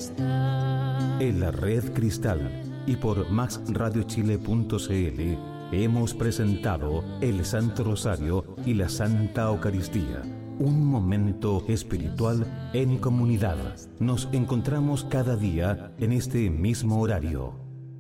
En la Red Cristal y por maxradiochile.cl hemos presentado el Santo Rosario y la Santa Eucaristía. Un momento espiritual en comunidad. Nos encontramos cada día en este mismo horario.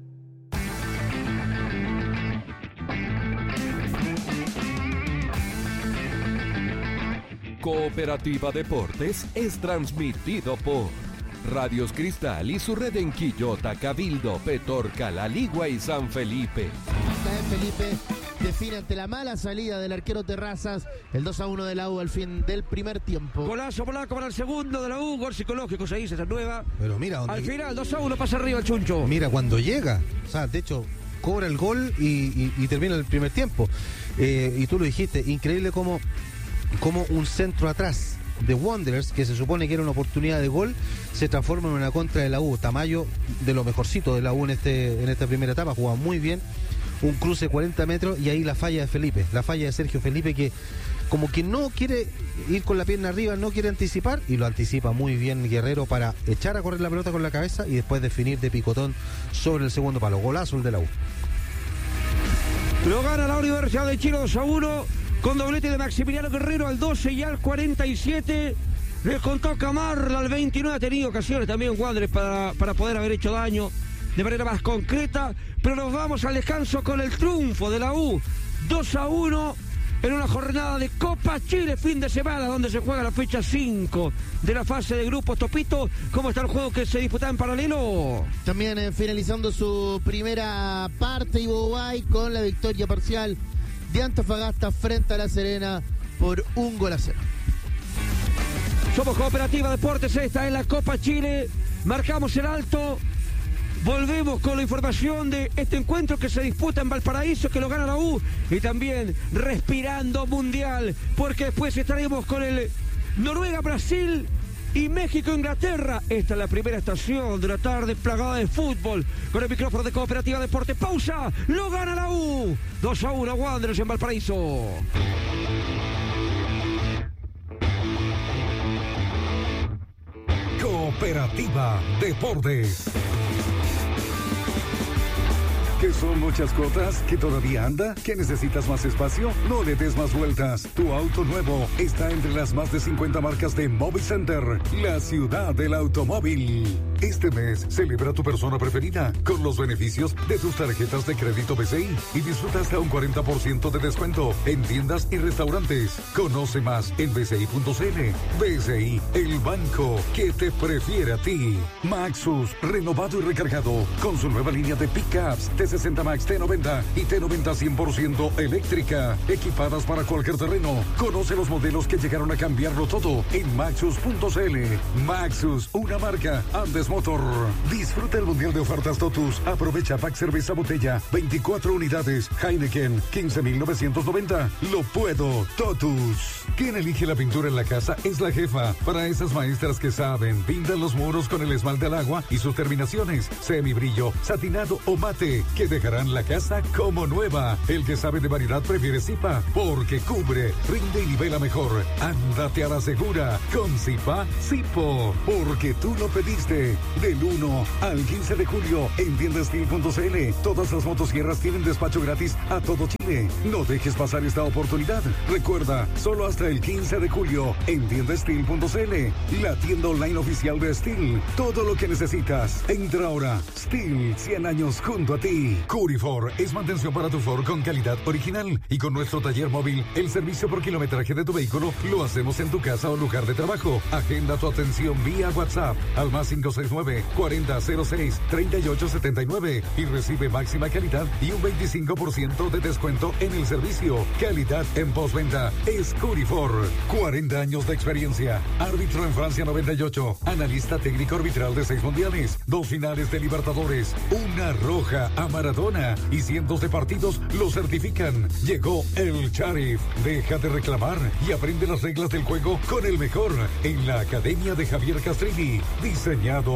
Cooperativa Deportes es transmitido por Radios Cristal y su red en Quillota, Cabildo, Petorca, La Ligua y San Felipe. Felipe define ante la mala salida del arquero Terrazas el 2-1 de la U al fin del primer tiempo. Golazo polaco para el segundo de la U, gol psicológico se dice, esa nueva. Pero mira, al final 2-1 pasa arriba el Chuncho. Mira cuando llega, o sea, de hecho cobra el gol y termina el primer tiempo. Y tú lo dijiste, increíble como un centro atrás de Wanderers, que se supone que era una oportunidad de gol, se transforma en una contra de la U. Tamayo, de lo mejorcito de la U en esta primera etapa, jugaba muy bien. Un cruce de 40 metros y ahí la falla de Felipe, la falla de Sergio Felipe, que como que no quiere ir con la pierna arriba, no quiere anticipar, y lo anticipa muy bien Guerrero para echar a correr la pelota con la cabeza y después definir de picotón sobre el segundo palo. Golazo el de la U. Lo gana la Universidad de Chile 2-1 con doblete de Maximiliano Guerrero al 12 y al 47. Le contó Camarla al 29. Ha tenido ocasiones también Wanderers para poder haber hecho daño de manera más concreta, pero nos vamos al descanso con el triunfo de la U 2-1 en una jornada de Copa Chile fin de semana, donde se juega la fecha 5 de la fase de grupos. Topito, ¿cómo está el juego que se disputa en paralelo? También finalizando su primera parte, Iguay con la victoria parcial de Antofagasta frente a La Serena por 1-0. Somos Cooperativa Deportes, esta es la Copa Chile, marcamos el alto. Volvemos con la información de este encuentro que se disputa en Valparaíso, que lo gana la U, y también respirando mundial, porque después estaremos con el Noruega-Brasil y México-Inglaterra. Esta es la primera estación de la tarde plagada de fútbol, con el micrófono de Cooperativa Deporte. Pausa, lo gana la U, 2-1 Wanderers en Valparaíso. Cooperativa Deportes. ¿Que son muchas cuotas? ¿Que todavía anda? ¿Que necesitas más espacio? No le des más vueltas. Tu auto nuevo está entre las más de 50 marcas de Movicenter, la ciudad del automóvil. Este mes celebra tu persona preferida con los beneficios de tus tarjetas de crédito BCI y disfruta hasta un 40% de descuento en tiendas y restaurantes. Conoce más en bci.cl. BCI, el banco que te prefiere a ti. Maxus, renovado y recargado con su nueva línea de pickups T60 Max, T90 y T90 100% eléctrica, equipadas para cualquier terreno. Conoce los modelos que llegaron a cambiarlo todo en maxus.cl. Maxus, una marca Andes Motor. Disfruta el mundial de ofertas Totus. Aprovecha pack cerveza botella, 24 unidades. Heineken, 15,990. Lo puedo, Totus. Quien elige la pintura en la casa es la jefa. Para esas maestras que saben, pintan los muros con el esmalte al agua y sus terminaciones, semibrillo, satinado o mate, que dejarán la casa como nueva. El que sabe de variedad prefiere Zipa, porque cubre, rinde y nivela mejor. Ándate a la segura con Zipa Zipo, porque tú lo pediste. Del 1 al 15 de julio en tiendastil.cl. Todas las motosierras tienen despacho gratis a todo Chile. No dejes pasar esta oportunidad. Recuerda, solo hasta el 15 de julio en tiendastil.cl, la tienda online oficial de Steel. Todo lo que necesitas. Entra ahora. Steel, 100 años junto a ti. Curifor es mantención para tu Ford con calidad original, y con nuestro taller móvil, el servicio por kilometraje de tu vehículo lo hacemos en tu casa o lugar de trabajo. Agenda tu atención vía WhatsApp al más 569-4006-3879 y recibe máxima calidad y un 25% de descuento en el servicio. Calidad en postventa es Curifor. 40 años de experiencia. Árbitro en Francia 98. Analista técnico arbitral de 6 mundiales, 2 finales de Libertadores, una roja a Maradona y cientos de partidos lo certifican. Llegó el Sharif. Deja de reclamar y aprende las reglas del juego con el mejor en la Academia de Javier Castrilli. Diseñado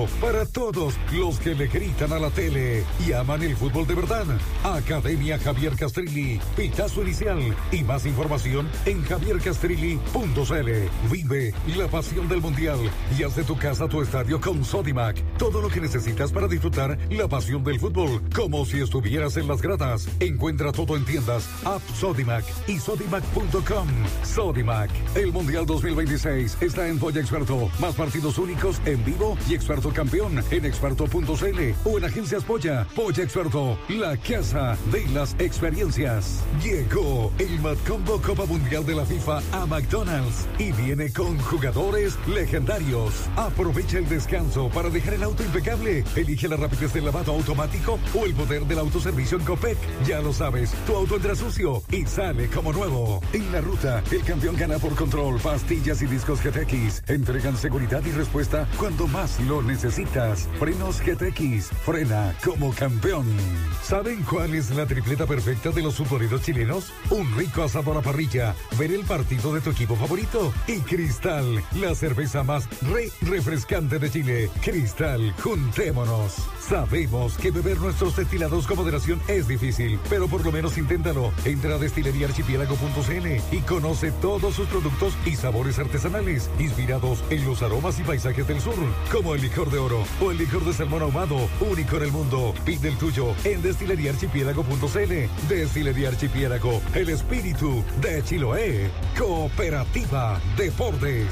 Experto para todos los que le gritan a la tele y aman el fútbol de verdad. Academia Javier Castrilli, pitazo inicial y más información en javiercastrilli.cl. Vive la pasión del mundial y haz de tu casa tu estadio con Sodimac. Todo lo que necesitas para disfrutar la pasión del fútbol, como si estuvieras en las gradas. Encuentra todo en tiendas, app Sodimac y sodimac.com. Sodimac, el Mundial 2026 está en Polla Experto. Más partidos únicos en vivo y Experto campeón en experto.cl o en agencias Polla. Polla Experto, la casa de las experiencias. Llegó el Matcombo Copa Mundial de la FIFA a McDonald's y viene con jugadores legendarios. Aprovecha el descanso para dejar el auto impecable. Elige la rapidez del lavado automático o el poder del autoservicio en Copec. Ya lo sabes, tu auto entra sucio y sale como nuevo. En la ruta, el campeón gana por control. Pastillas y discos GTX entregan seguridad y respuesta cuando más lo necesitas. Frenos GTX, frena como campeón. ¿Saben cuál es la tripleta perfecta de los futboleros chilenos? Un rico asado a la parrilla, ver el partido de tu equipo favorito y Cristal, la cerveza más refrescante de Chile. Cristal, juntémonos. Sabemos que beber nuestros destilados con moderación es difícil, pero por lo menos inténtalo. Entra a destileriaarchipiélago.cl y conoce todos sus productos y sabores artesanales, inspirados en los aromas y paisajes del sur, como el licor de oro o el licor de salmón ahumado, único en el mundo. Pide el tuyo en destileriaarchipiélago.cl. Destilería Archipiélago, el espíritu de Chiloé. Cooperativa Deportes.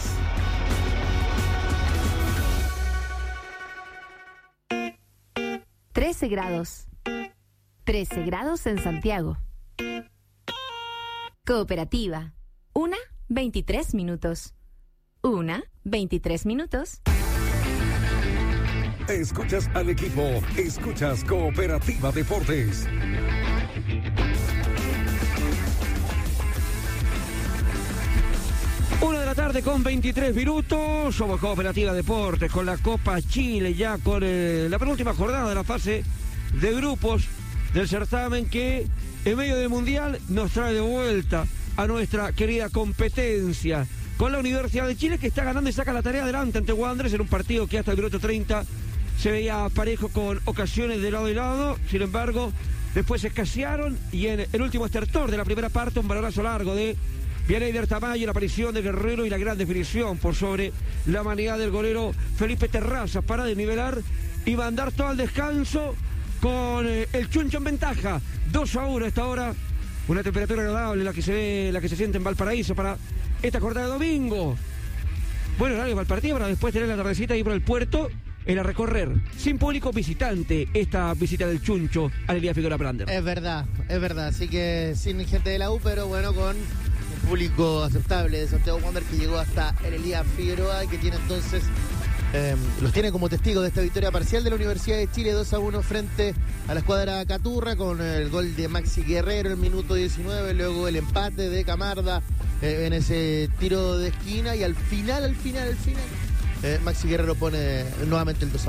grados. 13 grados en Santiago. Cooperativa. 1:23 minutos. 1:23 minutos. Escuchas al equipo. Escuchas Cooperativa Deportes. Una de la tarde con 23 minutos. Somos Cooperativa Deportes con la Copa Chile, ya con la penúltima jornada de la fase de grupos del certamen que en medio del Mundial nos trae de vuelta a nuestra querida competencia con la Universidad de Chile, que está ganando y saca la tarea adelante ante Wanderers en un partido que hasta el minuto 30 se veía parejo con ocasiones de lado y lado. Sin embargo, después se escasearon y en el último estertor de la primera parte un balonazo largo de Bieneider Tamayo, la aparición de Guerrero y la gran definición por sobre la manía del golero Felipe Terrazas para desnivelar y mandar todo al descanso con el Chuncho en ventaja. 2-1 a esta hora. Una temperatura agradable la que se ve, la que se siente en Valparaíso para esta jornada de domingo. Buen horario para el partido, para después tener la tardecita ahí por el puerto, en a recorrer sin público visitante esta visita del Chuncho a Elías Figueroa Brander. Es verdad. Así que sin gente de la U, pero bueno, con un público aceptable de Santiago Wander que llegó hasta el Elías Figueroa, que tiene entonces los tiene como testigos de esta victoria parcial de la Universidad de Chile 2-1 frente a la escuadra Caturra, con el gol de Maxi Guerrero en el minuto 19, luego el empate de Camarda en ese tiro de esquina, y al final Maxi Guerrero pone nuevamente el 2-1.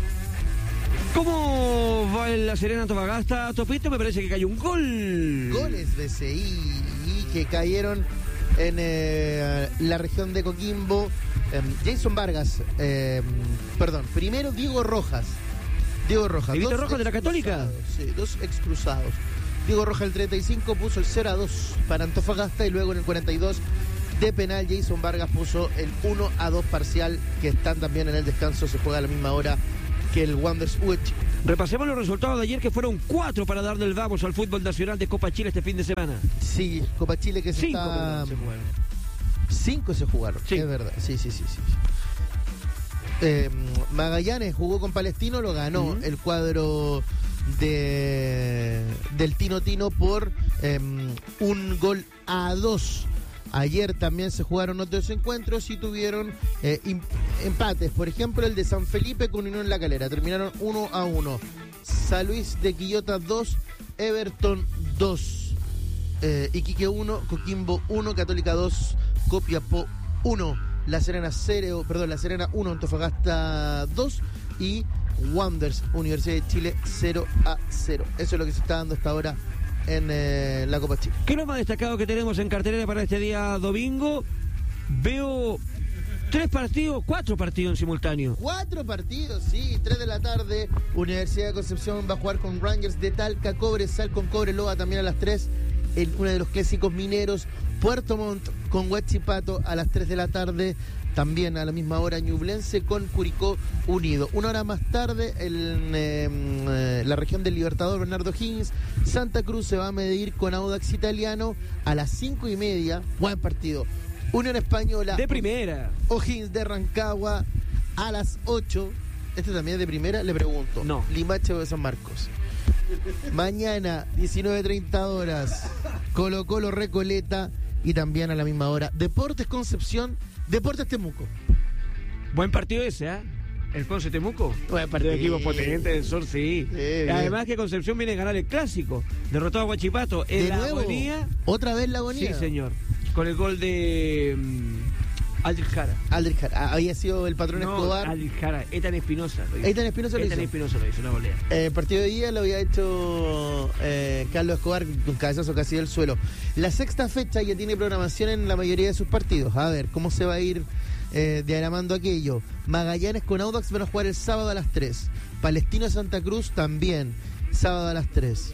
¿Cómo va en La Serena Antofagasta, Topito? Me parece que cayó un gol. Goles de CI que cayeron en la región de Coquimbo. Jason Vargas, primero Diego Rojas. ¿Diego Rojas de la Católica? Sí, 2 excruzados. Diego Rojas el 35 puso el 0-2 para Antofagasta, y luego en el 42 de penal Jason Vargas puso el 1-2 parcial, que están también en el descanso. Se juega a la misma hora que el Wanderers UH. Repasemos los resultados de ayer, que fueron 4 para darle el vamos al fútbol nacional de Copa Chile este fin de semana. Sí, Copa Chile que se 5 está... se jugaron. 5 se jugaron, sí. Es verdad. Sí. Magallanes jugó con Palestino, lo ganó el cuadro del Tino por 1-2. Ayer también se jugaron otros encuentros y tuvieron empates. Por ejemplo, el de San Felipe con Unión La Calera. Terminaron 1-1. San Luis de Quillota 2, Everton 2. Iquique 1, Coquimbo 1, Católica 2, Copiapó 1. La Serena 1, Antofagasta 2 y Wanderers Universidad de Chile 0-0. Eso es lo que se está dando hasta ahora en la Copa Chile. ¿Qué es lo más destacado que tenemos en cartelera para este día domingo? Veo 4 partidos en simultáneo. 4 partidos, sí, 3 de la tarde. Universidad de Concepción va a jugar con Rangers de Talca, Cobresal con Cobreloa también a las 3. Uno de los clásicos mineros, Puerto Montt con Huachipato a las 3 de la tarde. También a la misma hora Ñublense con Curicó Unido. 1 hora más tarde en la región del Libertador, Bernardo Higgins, Santa Cruz se va a medir con Audax Italiano a las 5:30. Buen partido. Unión Española De primera. O'Higgins de Rancagua a las 8. ¿Este también es de primera? Le pregunto. No. Limache de San Marcos. Mañana, 19:30 horas, Colo Colo Recoleta. Y también a la misma hora, Deportes Concepción, Deportes Temuco. Buen partido ese, ¿eh? El Conce Temuco. Buen partido. De equipo potente del sur, sí. Además que Concepción viene a ganar el clásico. Derrotado a Huachipato en De la nuevo, agonía. ¿Otra vez la agonía? Sí, señor. Con el gol de Aldrich Jara. Aldrich Jara. Había sido el patrón No, Escobar. Aldrich Jara. Etan Espinosa lo hizo. Etan Espinosa lo hizo. Etan Espinosa lo hizo, una volea. El partido de día lo había hecho Carlos Escobar con cabezazo casi del suelo. La sexta fecha ya tiene programación en la mayoría de sus partidos. A ver, ¿cómo se va a ir diagramando aquello? Magallanes con Audax van a jugar el sábado a las 3. Palestino Santa Cruz también, sábado a las 3.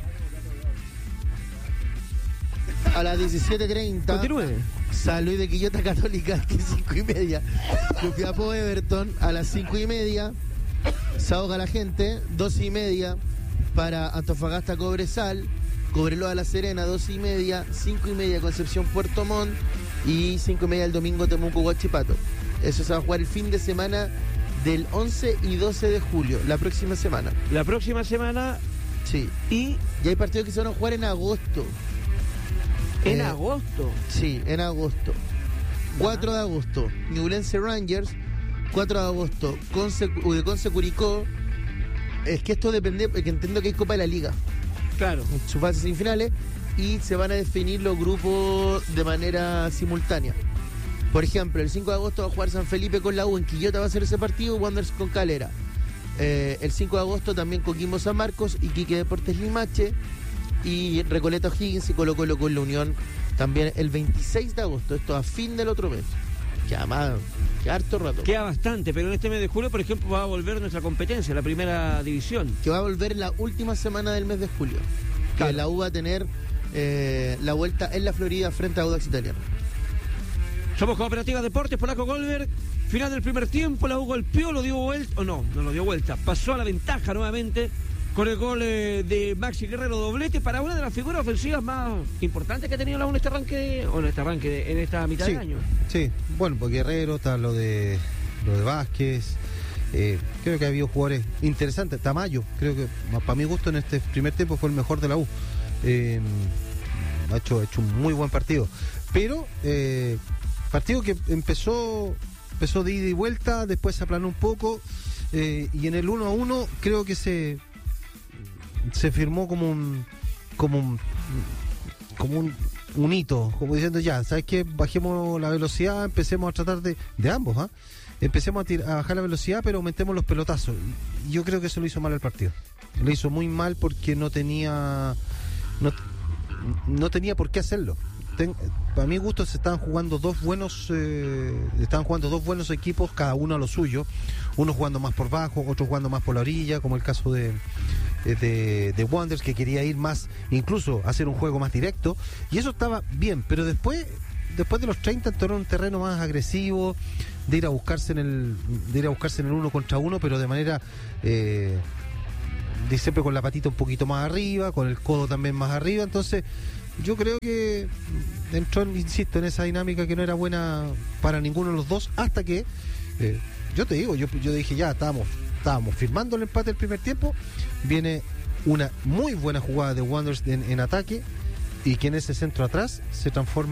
A las 17:30. Continúe. San Luis de Quillota Católica, que es 5:30. Copiapó Everton a las 5:30. Se ahoga la gente, 2:30 para Antofagasta Cobresal. Cobreloa La Serena, 2:30. 5:30 Concepción Puerto Montt. Y 5:30 el domingo Temuco Huachipato. Eso se va a jugar el fin de semana del 11 y 12 de julio, la próxima semana. La próxima semana. Sí. Y hay partidos que se van a jugar en agosto. ¿En agosto? Sí, en agosto. 4 de agosto, Ñublense Rangers. 4 de agosto, Conce Curicó. Es que esto depende, porque entiendo que hay Copa de la Liga. Claro. Sus fases semifinales. Y se van a definir los grupos de manera simultánea. Por ejemplo, el 5 de agosto va a jugar San Felipe con la U. En Quillota va a ser ese partido, Wanderers con Calera. El 5 de agosto también Coquimbo San Marcos, Iquique Deportes Limache. Y Recoleta O'Higgins y Colo Colo con la Unión también el 26 de agosto, esto a fin del otro mes. Queda harto rato. Queda bastante, pero en este mes de julio, por ejemplo, va a volver nuestra competencia, la primera división. Que va a volver la última semana del mes de julio. Claro. Que la U va a tener la vuelta en la Florida frente a Audax Italiano. Somos Cooperativa Deportes, Polaco Goldberg. Final del primer tiempo, la U golpeó, lo dio vuelta, o no lo dio vuelta, pasó a la ventaja nuevamente. Con el gol de Maxi Guerrero, doblete para una de las figuras ofensivas más importantes que ha tenido la U en este arranque, en esta mitad de año. Sí, bueno, pues Guerrero, está lo de Vázquez. Creo que ha habido jugadores interesantes. Tamayo, creo que para mi gusto en este primer tiempo fue el mejor de la U. Ha hecho un muy buen partido. Pero partido que empezó de ida y vuelta, después se aplanó un poco. Y en el 1-1 creo que se firmó como un hito, como diciendo ya, ¿sabes qué? Bajemos la velocidad, empecemos a tratar de ambos, ¿ah? Empecemos a bajar la velocidad, pero aumentemos los pelotazos. Yo creo que eso lo hizo mal el partido. Lo hizo muy mal porque no tenía por qué hacerlo. Para mi gusto se estaban jugando dos buenos equipos, cada uno a lo suyo, uno jugando más por bajo, otro jugando más por la orilla, como el caso de Wanderers, que quería ir más, incluso hacer un juego más directo, y eso estaba bien, pero después de los 30 entró en un terreno más agresivo, de ir a buscarse en el 1 contra 1, pero de manera siempre con la patita un poquito más arriba, con el codo también más arriba. Entonces yo creo que entró, insisto, en esa dinámica que no era buena para ninguno de los dos, hasta que yo te digo, yo dije ya, estábamos firmando el empate del primer tiempo, viene una muy buena jugada de Wanderers en ataque, y que en ese centro atrás se transforma